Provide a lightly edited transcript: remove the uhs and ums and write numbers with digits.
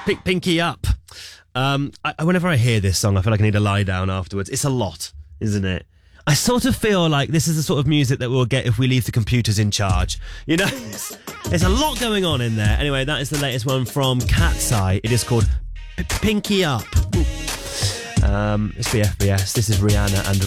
Pinky Up. Whenever I hear this song, I feel like I need to lie down afterwards. It's a lot, isn't it? I sort of feel like this is the sort of music that we'll get if we leave the computers in charge. You know, there's a lot going on in there. Anyway, that is the latest one from Cat's Eye. It is called Pinky Up. It's BFBS. This is Rihanna and